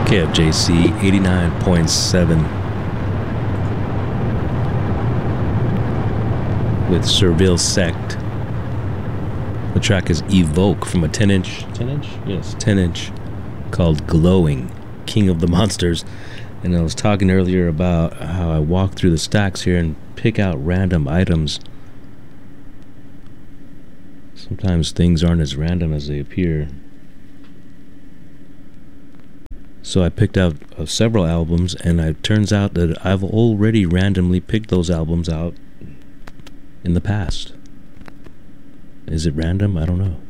KFJC 89.7 with Serville Sect. The track is Evoke from a 10-inch, 10-inch? Yes, 10-inch, called Glowing, King of the Monsters. And I was talking earlier about how I walk through the stacks here and pick out random items. Sometimes things aren't as random as they appear. So I picked out several albums, and it turns out that I've already randomly picked those albums out in the past. Is it random? I don't know.